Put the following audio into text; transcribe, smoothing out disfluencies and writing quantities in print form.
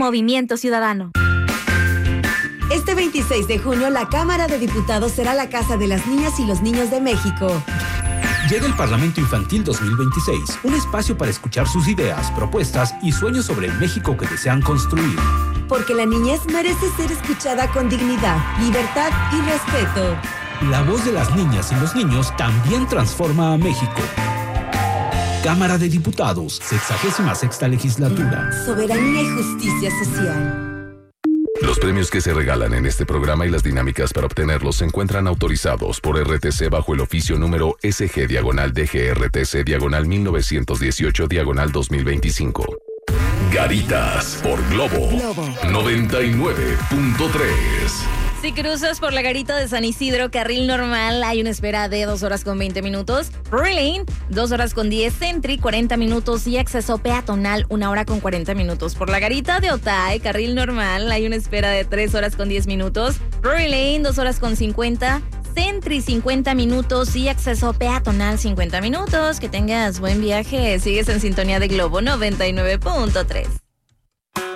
Movimiento Ciudadano. Este 26 de junio, la Cámara de Diputados será la casa de las niñas y los niños de México. Llega el Parlamento Infantil 2026, un espacio para escuchar sus ideas, propuestas y sueños sobre el México que desean construir. Porque la niñez merece ser escuchada con dignidad, libertad y respeto. La voz de las niñas y los niños también transforma a México. Cámara de Diputados, 66ª legislatura. Soberanía y justicia social. Los premios que se regalan en este programa y las dinámicas para obtenerlos se encuentran autorizados por RTC bajo el oficio número SG-DGRTC-1918-2025. Garitas por Globo 99.3. Si cruzas por la Garita de San Isidro, carril normal, hay una espera de 2 horas con 20 minutos. Prairie Lane, 2 horas con 10. Sentry, 40 minutos. Y acceso peatonal, 1 hora con 40 minutos. Por la Garita de Otay, carril normal, hay una espera de 3 horas con 10 minutos. Prairie Lane, 2 horas con 50. Sentry, 50 minutos. Y acceso peatonal, 50 minutos. Que tengas buen viaje. Sigues en sintonía de Globo 99.3.